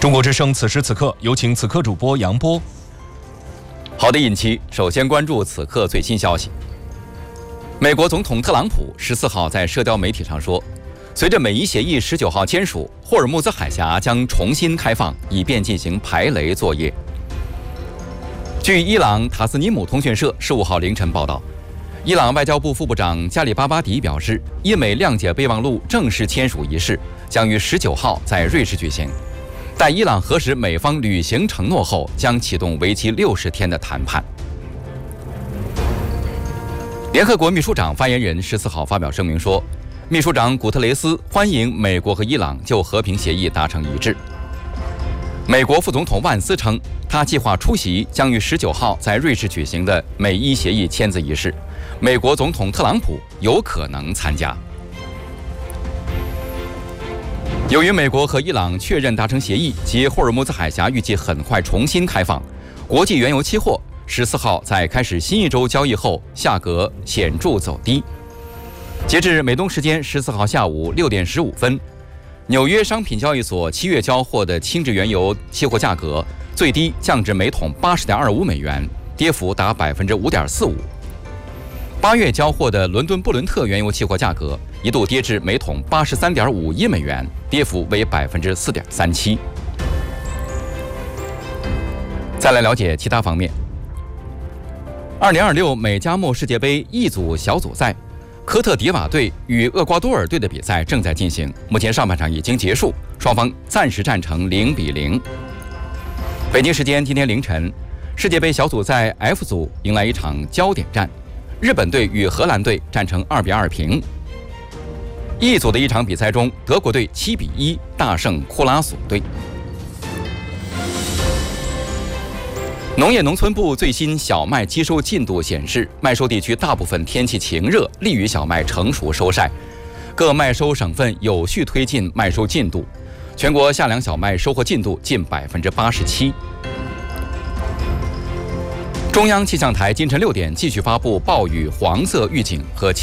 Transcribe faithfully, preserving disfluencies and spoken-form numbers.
中国之声此时此刻，有请此刻主播杨波。 好的，尹奇，首先关注此刻最新消息。美国总统特朗普十四号在社交媒体上说，随着美伊协议十九号签署，霍尔木兹海峡将重新开放，以便进行排雷作业。据伊朗塔斯尼姆通讯社十五号凌晨报道，伊朗外交部副部长加里巴巴迪表示，伊美谅解备忘录正式签署仪式将于十九号在瑞士举行。待伊朗核实美方履行承诺后，将启动为期六十天的谈判。联合国秘书长发言人十四号发表声明说，秘书长古特雷斯欢迎美国和伊朗就和平协议达成一致。美国副总统万斯称，他计划出席将于十九号在瑞士举行的美伊协议签字仪式，美国总统特朗普有可能参加。由于美国和伊朗确认达成协议，及霍尔木兹海峡预计很快重新开放，国际原油期货十四号在开始新一周交易后，价格显著走低。截至美东时间十四号下午六点十五分，纽约商品交易所七月交货的轻质原油期货价格最低降至每桶八十点二五美元，跌幅达百分之五点四五。八月交货的伦敦布伦特原油期货价格一度跌至每桶八十三点五一美元，跌幅为百分之四点三七。再来了解其他方面。二零二六美加墨世界杯 E 组小组赛，科特迪瓦队与厄瓜多尔队的比赛正在进行，目前上半场已经结束，双方暂时战成零比零。北京时间今天凌晨，世界杯小组赛 F 组迎来一场焦点战。日本队与荷兰队战成二比二平。E 组的一场比赛中，德国队七比一大胜库拉索队。农业农村部最新小麦机收进度显示，麦收地区大部分天气晴热，利于小麦成熟收晒。各麦收省份有序推进麦收进度，全国夏粮小麦收获进度近百分之八十七。中央气象台今晨六点继续发布暴雨黄色预警和